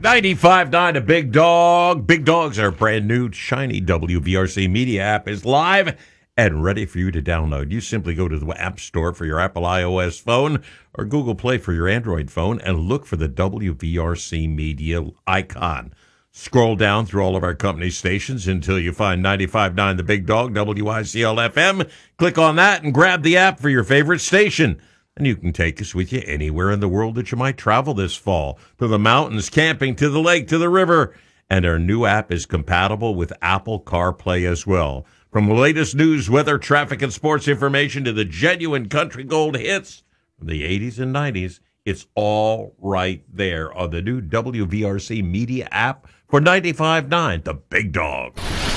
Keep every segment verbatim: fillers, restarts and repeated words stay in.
ninety-five point nine, a Big Dog. Big Dog's our brand new shiny W V R C Media app is live and ready for you to download. You simply go to the App Store for your Apple iOS phone or Google Play for your Android phone and look for the W V R C Media icon. Scroll down through all of our company stations until you find ninety-five point nine The Big Dog, W I C L F M. Click on that and grab the app for your favorite station. And you can take us with you anywhere in the world that you might travel this fall. To the mountains, camping, to the lake, to the river. And our new app is compatible with Apple CarPlay as well. From the latest news, weather, traffic, and sports information to the genuine country gold hits from the eighties and nineties, it's all right there on the new W V R C Media app for ninety-five point nine The Big Dog.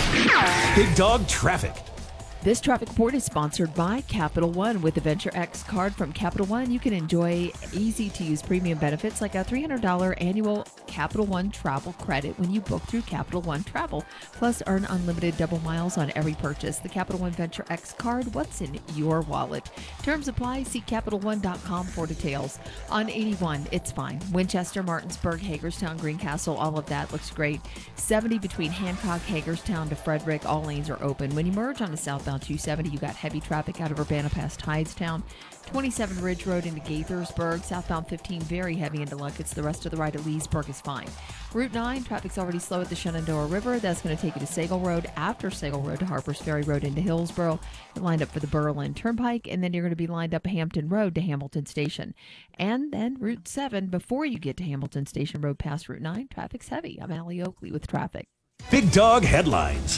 Big Dog Traffic. This traffic report is sponsored by Capital One. With the Venture X card from Capital One, you can enjoy easy-to-use premium benefits like a three hundred dollars annual Capital One travel credit when you book through Capital One Travel. Plus, earn unlimited double miles on every purchase. The Capital One Venture X card, what's in your wallet? Terms apply. See Capital One dot com for details. On eighty-one, it's fine. Winchester, Martinsburg, Hagerstown, Greencastle, all of that looks great. seventy between Hancock, Hagerstown to Frederick, all lanes are open. When you merge onto southbound two seventy, you got heavy traffic out of Urbana past Hydestown. twenty-seven Ridge Road into Gaithersburg. Southbound fifteen, very heavy into Luckett's. The rest of the ride at Leesburg is fine. Route nine, traffic's already slow at the Shenandoah River. That's going to take you to Sagal Road. After Sagal Road to Harpers Ferry Road into Hillsboro. You're lined up for the Berlin Turnpike, and then you're going to be lined up Hampton Road to Hamilton Station. And then Route seven, before you get to Hamilton Station Road past Route nine, traffic's heavy. I'm Allie Oakley with traffic. Big Dog Headlines.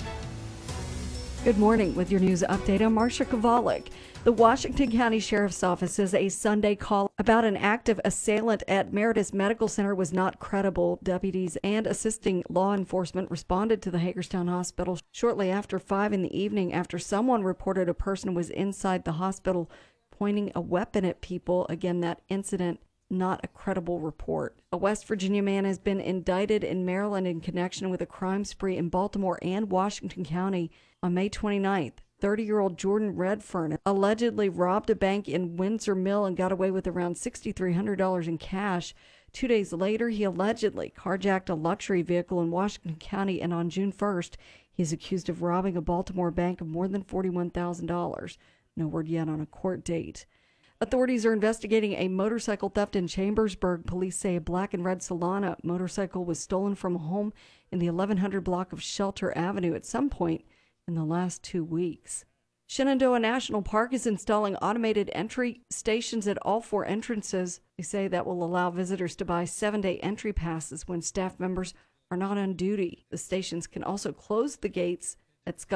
Good morning. With your news update, I'm Marsha Kovalik. The Washington County Sheriff's Office says a Sunday call about an active assailant at Meritus Medical Center was not credible. Deputies and assisting law enforcement responded to the Hagerstown Hospital shortly after five in the evening after someone reported a person was inside the hospital pointing a weapon at people. Again, that incident, not a credible report. A West Virginia man has been indicted in Maryland in connection with a crime spree in Baltimore and Washington County on May twenty-ninth. thirty-year-old Jordan Redfern allegedly robbed a bank in Windsor Mill and got away with around six thousand three hundred dollars in cash. Two days later, he allegedly carjacked a luxury vehicle in Washington County, and on June first, he is accused of robbing a Baltimore bank of more than forty-one thousand dollars. No word yet on a court date. Authorities are investigating a motorcycle theft in Chambersburg. Police say a black and red Solana motorcycle was stolen from a home in the eleven hundred block of Shelter Avenue at some point in the last two weeks. Shenandoah National Park is installing automated entry stations at all four entrances. They say that will allow visitors to buy seven-day entry passes when staff members are not on duty. The stations can also close the gates at Sky